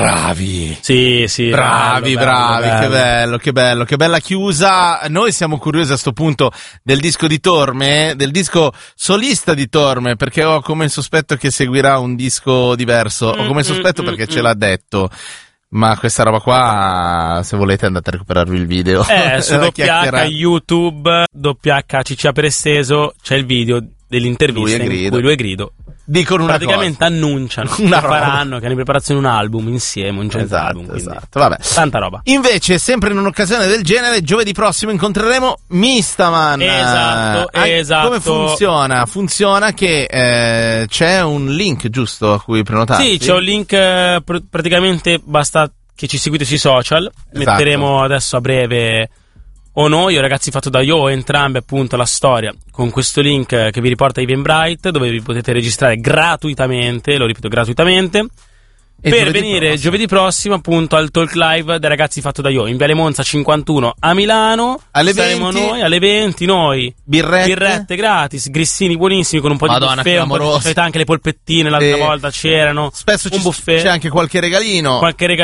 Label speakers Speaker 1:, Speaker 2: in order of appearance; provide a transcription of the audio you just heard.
Speaker 1: Bravi.
Speaker 2: Sì,
Speaker 1: bravi,
Speaker 2: bello.
Speaker 1: che bella chiusa. Noi siamo curiosi a sto punto del disco di Torme, del disco solista di Torme, perché ho come sospetto che seguirà un disco diverso, ho come sospetto perché ce l'ha detto. Ma questa roba qua, se volete andate a recuperarvi il video.
Speaker 2: Su WH YouTube, WHCC per esteso, c'è il video dell'intervista in cui lui e Grido
Speaker 1: dicono una
Speaker 2: praticamente annunciano che faranno, che hanno in preparazione un album insieme, un album,
Speaker 1: esatto, vabbè.
Speaker 2: Tanta roba.
Speaker 1: Invece, sempre in un'occasione del genere, giovedì prossimo incontreremo Mistaman.
Speaker 2: Esatto.
Speaker 1: Come funziona? Funziona che c'è un link, giusto, a cui prenotarsi?
Speaker 2: Sì, c'è un link, praticamente basta che ci seguite sui social.
Speaker 1: Esatto.
Speaker 2: Metteremo adesso a breve o noi o Ragazzi Fatto da Io, o entrambi, appunto, la storia con questo link che vi riporta a Eventbrite, dove vi potete registrare gratuitamente, lo ripeto, gratuitamente, per venire giovedì prossimo, appunto, al Talk Live dei Ragazzi Fatto da Io in Viale Monza 51 a Milano.
Speaker 1: Alle
Speaker 2: saremo
Speaker 1: 20
Speaker 2: noi alle 20, noi
Speaker 1: birrette
Speaker 2: gratis, grissini buonissimi con un po' di buffet, un po' di, anche le polpettine l'altra volta c'erano,
Speaker 1: spesso
Speaker 2: un buffet,
Speaker 1: c'è anche qualche regalino,